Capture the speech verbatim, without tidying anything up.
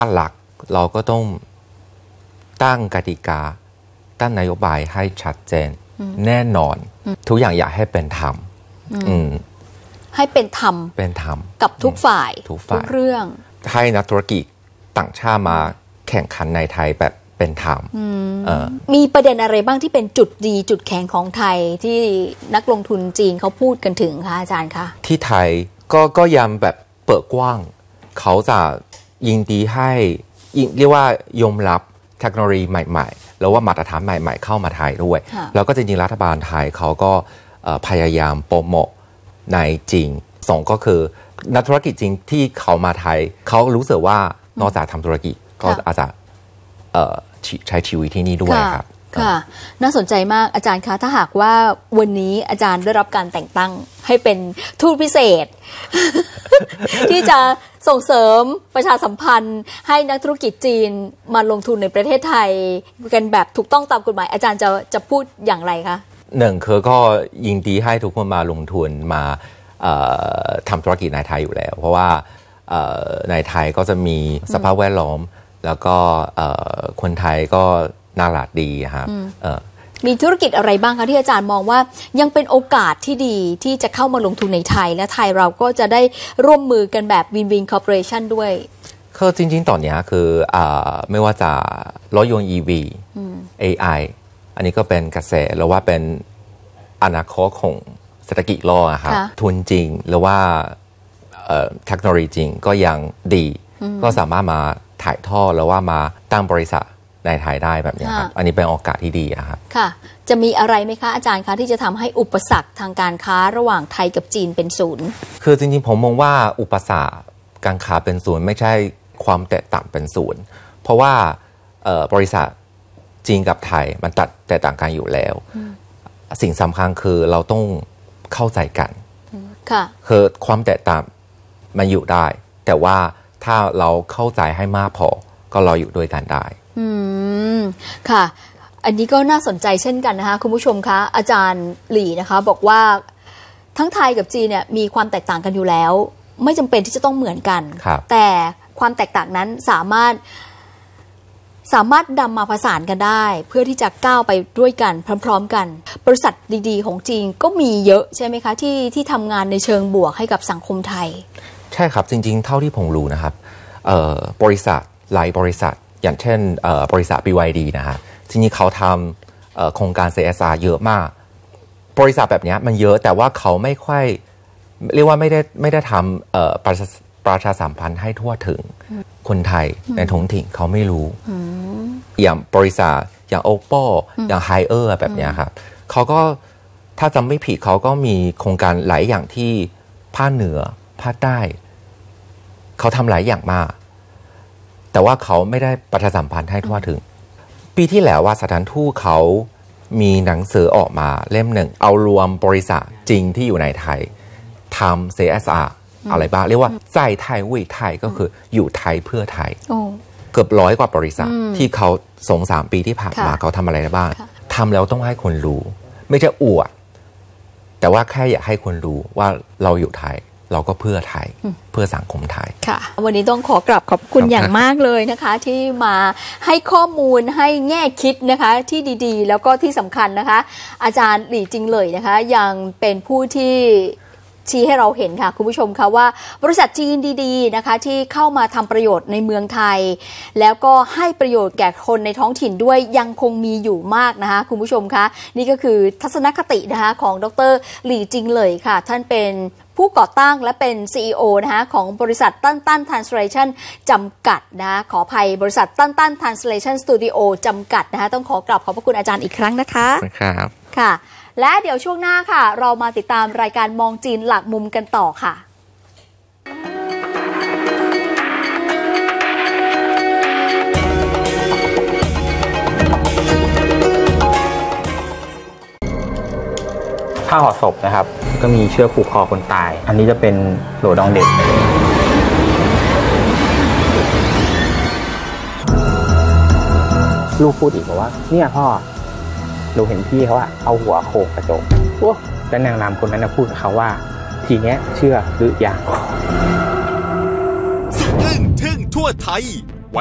หลักเราก็ต้องตั้งกติกาตั้งนโยบายให้ชัดเจนแน่นอนทุกอย่างอยากให้เป็นธรรมให้เป็นธรรมเป็นธรรมกับทุกฝ่ายทุกฝ่ายเรื่องให้นักธุรกิจต่างชาติมาแข่งขันในไทยแบบเป็นธรรมมีประเด็นอะไรบ้างที่เป็นจุดดีจุดแข็งของไทยที่นักลงทุนจีนเขาพูดกันถึงคะอาจารย์คะที่ไทยก็ก็ยังแบบเปิดกว้างเขาจะยินดีให้เรียกว่ายอมรับเทคโนโลยีใหม่ๆแล้วว่ามาตรฐานใหม่ๆเข้ามาไทยด้วยแล้วก็จริงๆรัฐบาลไทยเขาก็พยายามโปรโมทในจีนสองก็คือนักธุรกิจจริงที่เขามาไทยเขารู้สึกว่านอกจากทำธุรกิจก็อาจจะใช้ชีวิตที่นี่ด้วยครับค่ะน่าสนใจมากอาจารย์คะถ้าหากว่าวันนี้อาจารย์ได้รับการแต่งตั้งให้เป็นทูตพิเศษ ที่จะส่งเสริมประชาสัมพันธ์ให้นักธุรกิจจีนมาลงทุนในประเทศไทยกันแบบถูกต้องตามกฎหมายอาจารย์จะจะพูดอย่างไรคะหนึ่งคือก็ยินดีให้ทุกคนมาลงทุนมาทำธุรกิจในไทยอยู่แล้วเพราะว่าในไทยก็จะมีสภาพแวดล้อมแล้วก็คนไทยก็น่ารักดีครับมีธุรกิจอะไรบ้างคะที่อาจารย์มองว่ายังเป็นโอกาสที่ดีที่จะเข้ามาลงทุนในไทยและไทยเราก็จะได้ร่วมมือกันแบบวินวินคอร์ปอเรชั่นด้วยคือจริงๆตอนนี้คือไม่ว่าจะรถยนต์ อี วี เอ ไอ อันนี้ก็เป็นกระแสหรือว่าเป็นอนาคตของเศรษฐกิจโลกครับทุนจริงหรือว่าเทคโนโลยีจริงก็ยังดีก็สามารถมาถ่ายทอดหรือว่ามาตั้งบริษัทในไทยได้แบบนี้ครับอันนี้เป็นโอกาสที่ดีครับค่ะจะมีอะไรไหมคะอาจารย์คะที่จะทำให้อุปสรรคทางการค้าระหว่างไทยกับจีนเป็นศูนย์คือจริงๆผมมองว่าอุปสรรคการค้าเป็นศูนย์ไม่ใช่ความแตกต่างเป็นศูนย์เพราะว่าบริษัทจีนกับไทยมันตัดแตกต่างกันอยู่แล้วสิ่งสำคัญคือเราต้องเข้าใจกันค่ะคือความแตกต่างมันอยู่ได้แต่ว่าถ้าเราเข้าใจให้มากพอก็เราอยู่ด้วยกันได้อืมค่ะอันนี้ก็น่าสนใจเช่นกันนะคะคุณผู้ชมคะอาจารย์หลี่นะคะบอกว่าทั้งไทยกับจีนเนี่ยมีความแตกต่างกันอยู่แล้วไม่จำเป็นที่จะต้องเหมือนกันแต่ความแตกต่างนั้นสามารถสามารถนำมาผสานกันได้เพื่อที่จะก้าวไปด้วยกันพร้อมๆกันบริษัทดีๆของจีนก็มีเยอะใช่ไหมคะที่ที่ทำงานในเชิงบวกให้กับสังคมไทยใช่ครับจริงๆเท่าที่ผมรู้นะครับบริษัทหลายบริษัทอย่างเช่นบริษัท บี วาย ดี นะฮะทีนี้เขาทำโครงการ ซี เอส อาร์ เยอะมากบริษัทแบบนี้มันเยอะแต่ว่าเขาไม่ค่อยเรียกว่าไม่ได้ไม่ได้ทำประชาประชาสัมพันธ์ให้ทั่วถึงคนไทยในท้องถิ่นเขาไม่รู้อย่างบริษัทอย่าง Oppo อย่าง Haier แบบนี้ครับเขาก็ถ้าจำไม่ผิดเขาก็มีโครงการหลายอย่างที่ภาคเหนือภาคใต้เขาทำหลายอย่างมากแต่ว่าเขาไม่ได้ประชาสัมพันธ์ให้ทั่วถึงปีที่แล้วว่าสถานทูตเขามีหนังสือออกมาเล่มหนึ่งเอารวมบริษัทจริงที่อยู่ในไทยทำ ซี เอส อาร์ อะไรบ้างเรียกว่าใจไทยวิไทยก็คืออยู่ไทยเพื่อไทยเกือบร้อยกว่าบริษัทที่เขาสองสามปีที่ผ่านมาเขาทำอะไรบ้างทำแล้วต้องให้คนรู้ไม่ใช่อวดแต่ว่าแค่อยากให้คนรู้ว่าเราอยู่ไทยเราก็เพื่อไทยเพื่อสังคมไทยค่ะวันนี้ต้องขอกราบขอบคุณอย่างมากเลยนะคะที่มาให้ข้อมูลให้แง่คิดนะคะที่ดีๆแล้วก็ที่สำคัญนะคะอาจารย์หลี่จิงเหลยนะคะยังเป็นผู้ที่ชี้ให้เราเห็นค่ะคุณผู้ชมคะว่าบริษัทจีนดีๆนะคะที่เข้ามาทำประโยชน์ในเมืองไทยแล้วก็ให้ประโยชน์แก่คนในท้องถิ่นด้วยยังคงมีอยู่มากนะคะคุณผู้ชมคะนี่ก็คือทัศนคตินะคะของดร.หลี่จิงเหลยค่ะท่านเป็นผู้ก่อตั้งและเป็น ซี อี โอ นะคะของบริษัทตั้นตั้น Translation จำกัดนะคะขออภัยบริษัทตั้นตั้น Translation Studio จำกัดนะคะต้องขอกราบขอบพระคุณอาจารย์อีกครั้งนะคะครับค่ะและเดี๋ยวช่วงหน้าค่ะเรามาติดตามรายการมองจีนหลักมุมกันต่อค่ะผ้าห่อศพนะครับก็มีเชือกผูกคอคนตายอันนี้จะเป็นโหลดองเด็กลูกพูดอีกบอกว่าเนี่ยพ่อเราเห็นพี่เขาอะเอาหัวโขกกระจกแล้วนางรำคนนั้นพูดกับเขาว่าทีเนี้ยเชื่อหรือยังอึ้งทึ่งทั่วไทย